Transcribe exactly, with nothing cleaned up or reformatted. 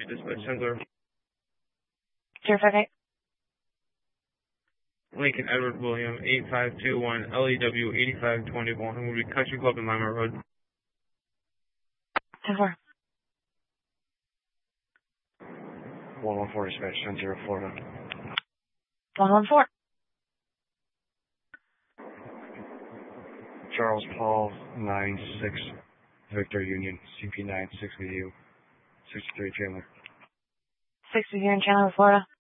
Dispatch Center. zero five eight. Lincoln Edward William, eight five two one, L E W eighty-five twenty-one, will be Country Club in Lima Road. ten four. one one four Dispatch Center, Florida. one one four. Charles Paul, nine six, Victor Union, C P nine, six V U, sixty-three Chandler. six V U in Chandler, Florida.